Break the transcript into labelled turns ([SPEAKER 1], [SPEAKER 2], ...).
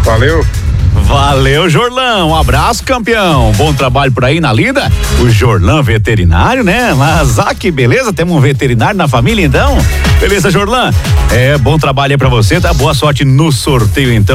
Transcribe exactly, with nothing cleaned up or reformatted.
[SPEAKER 1] Valeu.
[SPEAKER 2] Valeu, Jorlão. Um abraço, campeão. Bom trabalho por aí na lida. O Jorlão veterinário, né? Mas, ah, que beleza. Temos um veterinário na família, então. Beleza, Jorlão? É, bom trabalho aí pra você, tá? Boa sorte no sorteio, então.